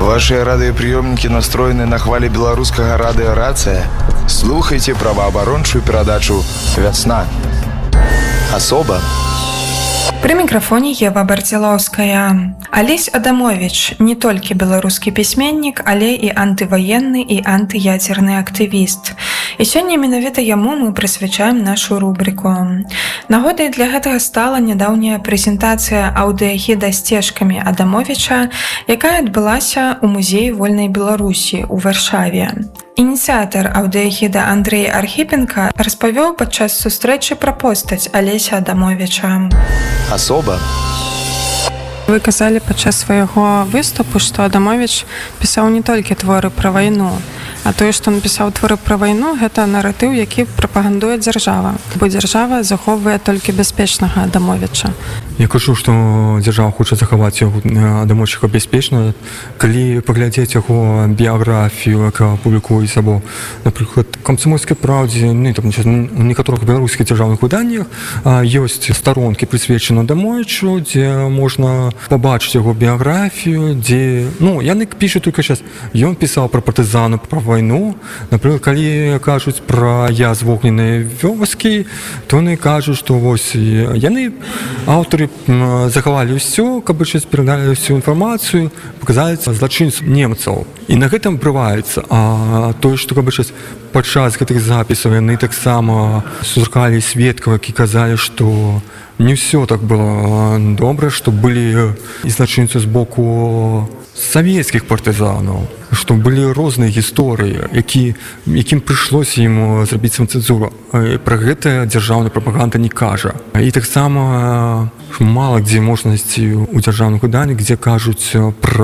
Ваши радыёпрыёмнікі настроены на хвалі беларускага радыёрацыя. Слухайце праваабарончую перадачу «Вясна». Асоба. Пры мікрафоне Ева Бардзілоўская. Алесь Адамовіч не толькі беларускі пісьменнік, але і антываенны і антыядзерны актывіст. І сёння менавіта яму мы прысвячаем нашу рубрыку. Нагодай для гэтага стала нядаўняя прэзентацыя аўдыагіда сцежкамі Адамовіча, якая адбылася ў музеі вольнай Беларусі ў Варшаве. Ініцыятар аўдыагіда Андрэй Архіпенка распавёў падчас сустрэчы пра постаць Алеся Адамовіча. Асоба. Вы казалі падчас свайго выступу, што Адамовіч пісаў не толькі творы пра вайну, а тое, што напісаў творы пра вайну, гэта наратыў, які прапагандуе дзяржава, бо дзяржава захоўвае толькі бяспечнага Адамовіча. Я кажу, што дзяржава хоча захаваць яго Адамовіча бяспечна. Калі паглядзець яго біяграфію, яка публікуецца, або, напрыклад, «Камсамольскай праўдзе», у некаторых беларускіх дзяржаўных выданнях ёсць старонкі, прысвечаны Адамовічу, дзе можна пабачыць яго біяграфію, дзе, яны пішуць толькі час. Ён пісаў пра партызану, пра вайну. Напрыклад, калі кажуць пра «Я з вогненнай вёскі», то яны кажуць, што вось яны, аўтары, захавалі ўсё, каб перадалі ўсю інфармацыю, паказалі злачынцаў немцаў. І на гэтым прываецца. А тое, што падчас гэтых запісаў яны таксама сустракалі сведкаў, які казалі, што не ўсё так было добра, што былі і злачынцы з боку савецкіх партызанаў, што былі розныя гісторыі, якім прыйшлося ім зрабіць самацэнзуру. Пра гэта дзяржаўная прапаганда не кажа. І таксама мала дзе можна знайсці ў дзяржаўных выданнях, дзе кажуць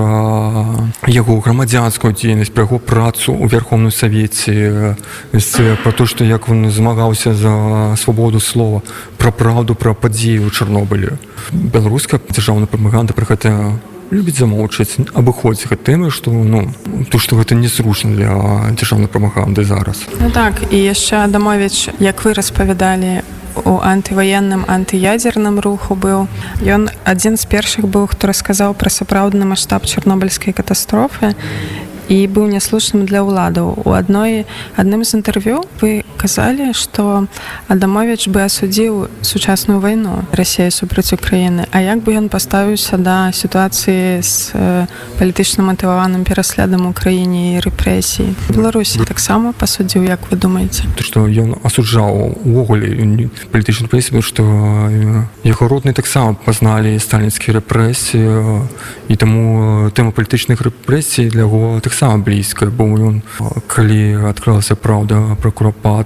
пра яго грамадзянскую дзейнасць, пра яго працу ў Верховным Савеце, пра то, што як ён змагаўся за свабоду слова, пра праўду, пра падзеі ў Чарнобылі. Беларуская дзяржаўная прапаганда пра гэта любіць замоўчаць, абыходзіць гэту тэму, што гэта незручна для дзяржаўнай прапаганды зараз. Так, і яшчэ Адамовіч, як вы распавядалі, у антываенным, антыядзерным руху быў. Ён адзін з першых быў, хто расказаў пра сапраўдны маштаб чарнобыльскай катастрофы і быў няслушным для ўладаў. У адным з інтэрв'ю вы казалі, што Адамовіч бы асудзіў сучасную вайну Расіі супраць Украіны, а як бы ён паставіўся да сітуацыі з палітычна матываваным пераследам у краіне і рэпрэсій? Беларусі таксама пасудзіў, як вы думаеце? Што ён асуджаў увогуле палітычны рэпрэсіі, што яго родныя таксама пазналі сталінскія рэпрэсіі, і таму тэма палітычных рэпрэсій для яго таксама блізкая, бо ён, калі адкрылася праўда пра Курапат,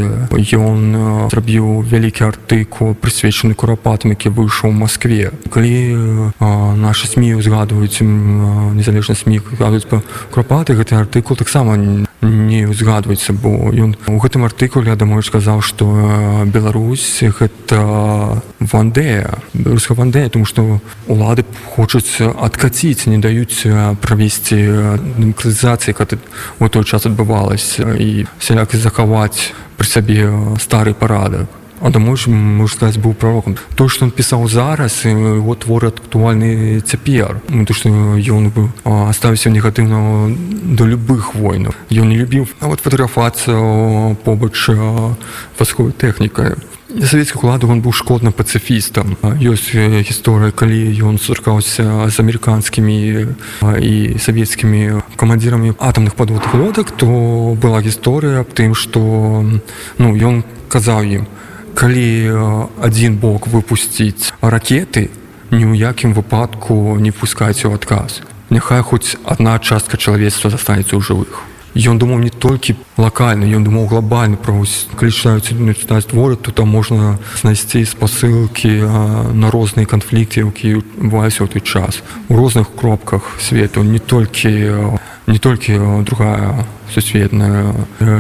ён зрабіў вялікі артыкул, прысвечаны Курапатам, які выйшаў у Маскве. Калі нашы СМІ узгадваюць, незалежныя СМІ узгадваюць пра Курапаты, гэты артыкул таксама не узгадваецца, бо ён у гэтым артыкуле Адамовіч сказаў, што Беларусь гэта Вандея, беларуская Вандея, тому што улады хочуць адкаціць, не даюць правесці дэмакратызацыі, яка ў той час адбывалася, і всяляк захаваць пры сабе стары парадак. Адамовіч, можна сказаць, быў пророкам. То, што ён пісаў зараз, яго творы актуальны цяпер. То, што ён ставіўся негатыўна да любых войнаў. Ён не любіў нават фатаграфавацца побач вайсковай тэхнікай. Для савецкіх уладаў ён быў шкодным пацыфістам. Ёсць гісторыя, калі ён сустракаўся з амерыканскімі і савецкімі камандзірамі атамных падводных лодак, то была гісторыя аб тым, што ён казаў ім, калі адзін бок выпусціць ракеты, ні ў якім выпадку не пускайце ў адказ. Няхай хоць адна частка чалавецтва застанецца ў жывых. Ён думаў не толькі лакальна, ён думаў глобальна. Калі чытаць творы, то там можна знайсці спасылкі на розныя канфлікты, якія бываюць у той час. У розных кропках свету, не толькі другая сусветная,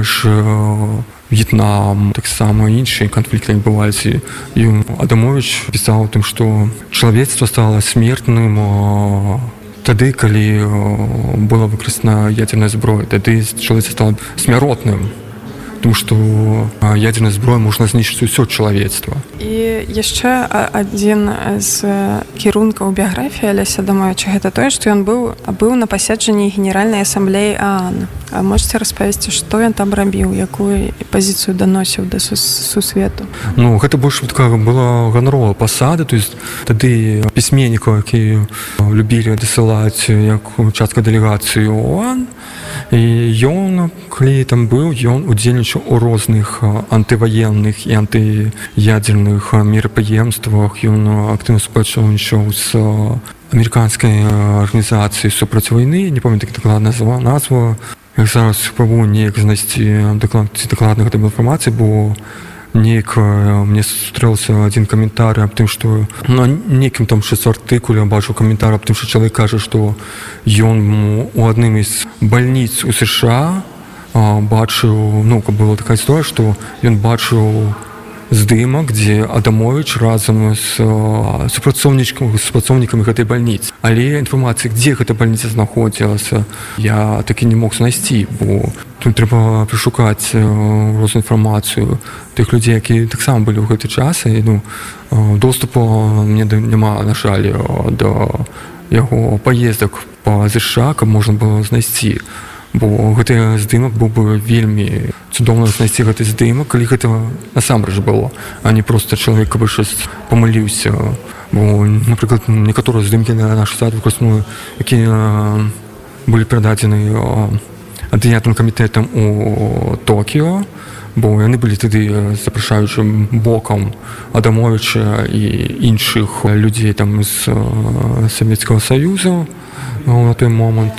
В'етнам, таксама іншыя канфлікты адбываліся. І Адамовіч пісаў тым, што чалавецтва стала смертным тады, калі была выкарыстана ядзерная зброя, тады чалавецтва стала смяротным. тому што ядзерная зброя можна знішчыць усё чалавецтва. І яшчэ адзін з кірункаў біяграфіі Алеся Адамовіча гэта тое, што ён быў на пасяджанні Генеральнай асамблеі ААН. А можаце распавесці, што ён там рабіў, якую пазіцыю даносіў да сусвету? Ну, гэта больш такая была ганаровая пасада, то есть тады пісьменнікаў, які любілі дасылаць як частка дэлегацыі ОАН, і ён, калі там быў, ён удзельнічаў у розных антываенных і антыядзерных мерапрыемствах, ён актыўна супрацоўнічаў з амерыканскай арганізацыяй супраць вайны, не памятаю дакладна назва. Я зараз спрабую неяк знайсці дакладных гэтай інфармацыі, бо неяк мне сустрэлся адзін каментар аб тым, што нейкім там артыкуле бачыў каментар аб тым, што чалавек кажа, што ён у адным з бальніц у США бачыў, ну, была такая історыя, што ён бачыў здымак, дзе Адамовіч разам з супрацоўнікамі гэтай бальніцы. Але інфармацыі, дзе гэта бальніца знаходзілася, я такі не мог знайсці, бо тут трэба прышукаць розную інфармацыю тых людзей, якія таксама былі ў гэты час, і доступу мне няма, на жаль, да яго паездак па ЗША, каб можна было знайсці. Бо гэты здымак быў бы вельмі цудоўна знайсці гэты здымак, калі гэта насамрэч было, а не проста чалавек, каб щось памыліўся. Бо, напрыклад, некаторыя здымкі на наш сайт выкарыстоўваюць, якія былі перададзены антыядзерным камітэтам у Токіо, бо яны былі тады запрашаючым бокам Адамовіча і іншых людзей там з Савецкага Саюзу на той момант,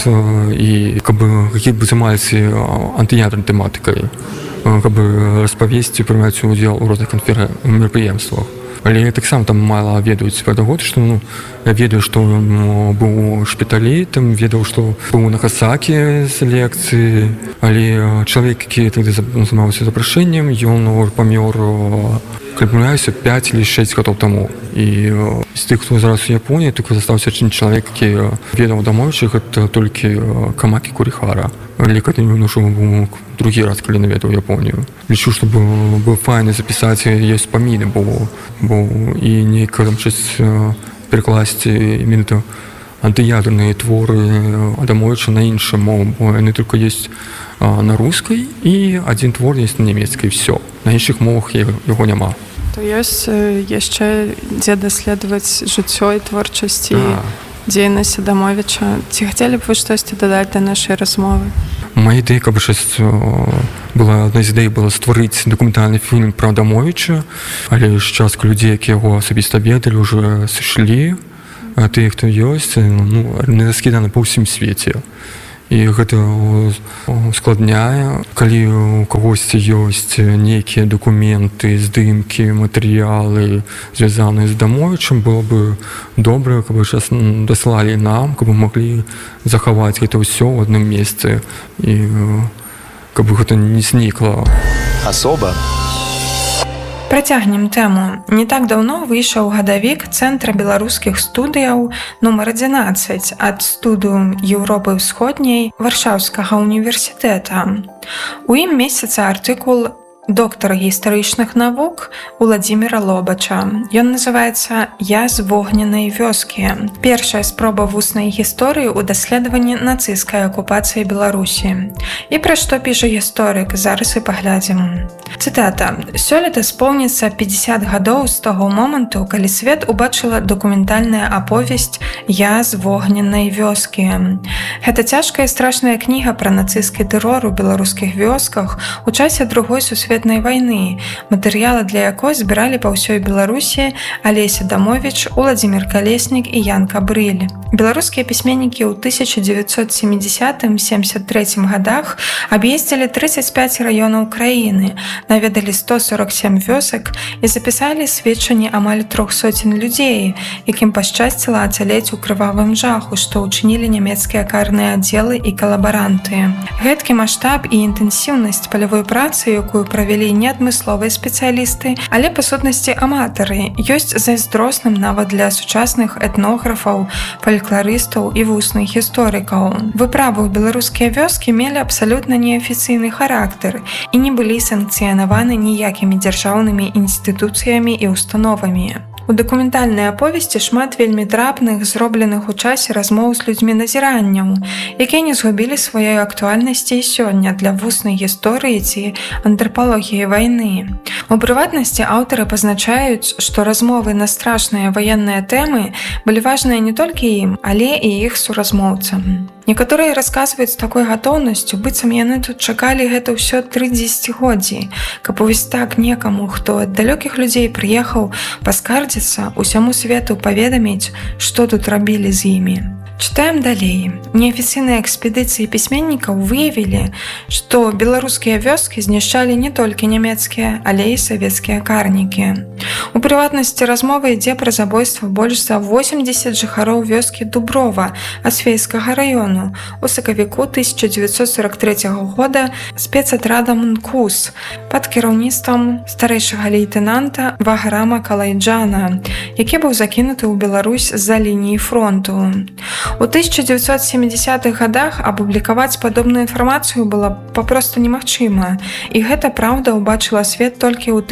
і які б займаліся антыядернай тэматыкай, каб распавесці, прымаць удзел у розных мерапрыемствах. Але таксама там мала ведаюць педагогі, што я ведаю, што ён быў у шпіталі, там ведаў, што быў на Хасакі з лекцыі, але чалавек, які тады займаўся запрашэннем, ён памёр, калі памыляюся, 5 или 6 гадоў таму. І з тых, хто зараз у Японіі, толькі застаўся адзін чалавек, які ведаў Адамовіча, гэта толькі Камакі Курихара. Але гэта ўжо быў другі раз, калі наведаў Японію. Лічу, што было файна запісаць яе спаміны, бо і нейка там щось перакласці менавіта антыядерныя творы Адамовіча на іншую мову, бо яны толькі ёсць на рускай, і адзін твор ёсць на нямецкай, все. На іншых мовах яго няма. То ёсць яшчэ дзе даследаваць жыццё і творчасць і дзейнасць Адамовіча. Ці хацелі б вы штосьці дадаць да нашай размовы? Моя ідэя, каб щось была, адна з ідэй была стварыць дакументальны фільм пра Адамовіча, але частка людзей, які яго асабіста ведалі, ўжо сышлі, а тыя, хто ёсць, не раскіданы па ўсім свеце. І гэта ускладняе, калі у кагосьці ёсць нейкія дакументы, здымкі, матэрыялы, звязаныя з Адамовічам, было бы добра, каб час даслалі нам, каб мы маглі захаваць гэта ўсё ў адным месцы, і каб гэта не знікла. Асоба. Працягнем тэму. Не так даўно выйшаў гадавік Цэнтра беларускіх студыяў нумар 11 ад студыю Еўропы ўсходняй Варшаўскага універсітэта. У ім месяца артыкул доктара гістарычных навук Уладзіміра Лобача. Ён называецца «Я з вогненнай вёскі». Першая спроба вуснай гісторыі ў даследаванні нацысцкай акупацыі Беларусі. І пра што піша гісторык, зараз і паглядзім. Цытата. «Сёлета споўніцца 50 гадоў з таго моманту, калі свет убачыла дакументальная аповесць «Я з вогненнай вёскі». Гэта цяжкая і страшная кніга пра нацысцкі тэрор у беларускіх вёсках у часе Другой сусветнай вайны, матэрыялы для якой збіралі па ўсёй Беларусі Алеся Адамовіч, Уладзімір Калеснік і Ян Кабрыль. Беларускія пісьменнікі ў 1970-73 гадах аб'ездзілі 35 раёнаў краіны, наведалі 147 вёсак і запісалі сведчанні амаль 300 людзей, якім пашчасціла ацалець у крывавым жаху, што ўчынілі нямецкія карныя аддзелы і калабаранты. Гэткі маштаб і інтэнсіўнасць палявой працы, якую правялі правялі не адмысловыя спецыялісты, але па сутнасці аматары, ёсць зайздросным нават для сучасных этнографаў, фалькларыстаў і вусных гісторыкаў. Выправы ў беларускія вёскі мелі абсалютна неафіцыйны характар і не былі санкцыянаваны ніякімі дзяржаўнымі інстытуцыямі і установамі. У дакументальнай аповесці шмат вельмі драбных, зробленых у часе размоў з людзьмі назіранняў, якія не згубілі сваёй актуальнасці і сёння для вуснай гісторыі ці антрапалогіі вайны. У прыватнасці аўтары пазначаюць, што размовы на страшныя ваенныя тэмы былі важныя не толькі ім, але і іх суразмоўцам. Некаторыя расказваюць з такой гатоўнасцю, быццам яны тут чакалі гэта ўсё 3 дзесяцігоддзі, каб вось так некаму, хто ад далёкіх людзей прыехаў паскардзіцца, усяму свету паведаміць, што тут рабілі з імі. Чытаем далей. Неафіцыйныя экспедыцыі пісьменнікаў выявілі, што беларускія вёскі знішчалі не толькі нямецкія, але і савецкія карнікі. У прыватнасці размовы ідзе пра забойства больш за 80 жыхароў вёскі Дуброва Асвейскага раёну у сакавіку 1943 года спецатрадам НКУС пад кіраўніцтвам старэйшага лейтэнанта Ваграма Калайджана, які быў закінуты ў Беларусь з-за лініі фронту. У 1970-х годах апублікаваць падобную інфармацыю было папросту немагчыма, і гэта праўда ўбачыла свет толькі ў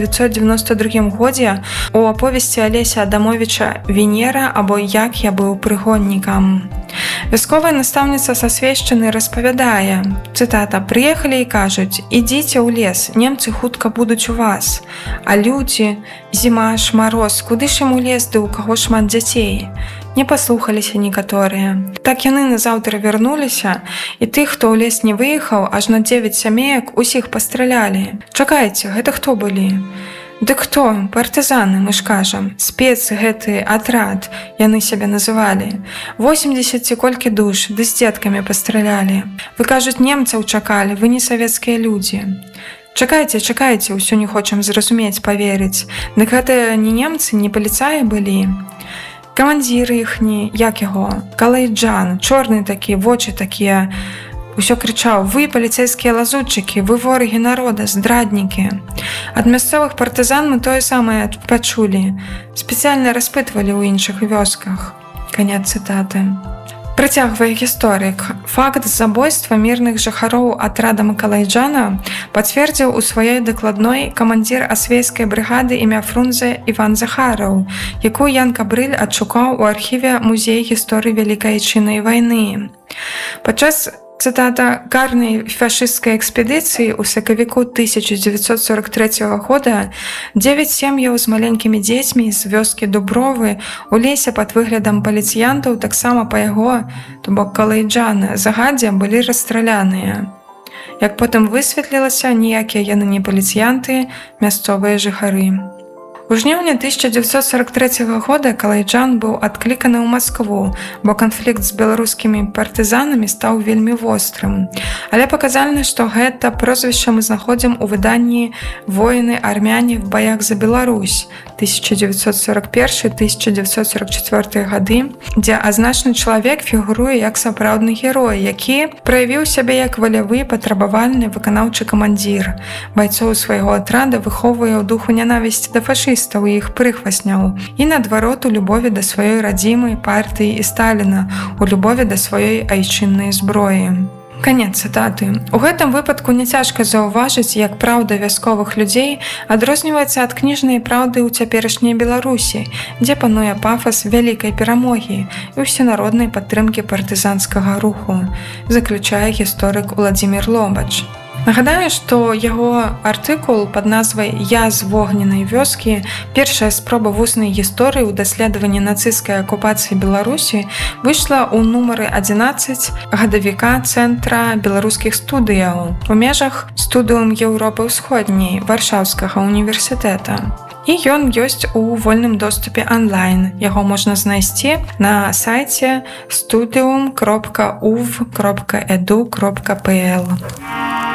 1992 годзе у аповесці Алеся Адамовіча «Венера» або «Як я быў прыгоннікам». Вясковая настаўніца са Свешчыны распавядае, цытата: «Прыехалі і кажуць: ідзіце ў лес, немцы хутка будуць у вас. А людзі, зіма ж, мароз, куды ж ім у лес, ды ў каго шмат дзяцей?» Не паслухаліся некаторыя. Так яны назаўтра вярнуліся, і тых, хто ў лес не выехаў, аж на 9 сямеек усіх пастралялі. Чакайце, гэта хто былі? Дык хто? Партызаны, мы ж кажам. Спец гэты атрад, яны сябе называлі. 80 ці колькі душ, ды з дзеткамі пастралялі. Вы, кажуць, немцаў чакалі, вы не савецкія людзі. Чакайце, чакайце, усё не хочам зразумець, паверыць. Дык гэта не немцы, не паліцаі былі. Камандзіры іхні, як яго, Калайджан, чорны такі, вочы такія, усё крычаў: вы паліцэйскія лазутчыкі, вы ворагі народа, здраднікі. Ад мясцовых партызан мы тое самае пачулі, спецыяльна распытвалі ў іншых вёсках. Канец цытаты. Працягвае гісторык. Факт забойства мірных жыхароў атрадам Калайджана пацвердзіў у сваёй дакладной камандзір асвейскай брыгады імя Фрунзе Іван Захараў, якую Ян Кабрыль адшукаў у архіве музея гісторыі Вялікай Айчыннай вайны. Падчас, цытата, карнай фашысцкай экспедыцыі ў сакавіку 1943 года 9 сем'яў з маленькімі дзецьмі з вёскі Дубровы у лесе пад выглядам паліцыянтаў таксама па яго, то бок Калайджана, загадзя былі расстраляныя. Як потым высветлілася, ніякія яны не паліцыянты, мясцовыя жыхары. У жніўні 1943 года Калайджан быў адкліканы ў Маскву, бо канфлікт з беларускімі партызанамі стаў вельмі вострым. Але паказальна, што гэта прозвішча мы знаходзім у выданні «Воіны-армяне в баях за Беларусь» 1941-1944 гады, дзе азначаны чалавек фігуруе як сапраўдны герой, які праявіў сябе як валявы, патрабавальны выканаўчы камандзір. Байцоў свайго атрада выхоўвае ў духу нянавісці да фашыстаў і іх прыхвасняў, і наадварот у любові да сваёй радзімы, партыі і Сталіна, у любові да сваёй айчыннай зброі. Канец цытаты. У гэтым выпадку няцяжка заўважыць, як праўда вясковых людзей адрозніваецца ад кніжнай праўды ў цяперашняй Беларусі, дзе пануе пафас вялікай перамогі і ўсенароднай падтрымкі партызанскага руху, заключае гісторык Уладзімір Лобач. Нагадаю, што яго артыкул пад назвай «Я з вогненнай вёскі», першая спроба вуснай гісторыі ў даследаванні нацысцкай акупацыі Беларусі, выйшла ў нумары 11 гадавіка Цэнтра беларускіх студыяў у межах студыум Еўропы ўсходняй Варшаўскага універсітэта. І ён ёсць у вольным доступе онлайн. Яго можна знайсці на сайце studium.uv.edu.pl.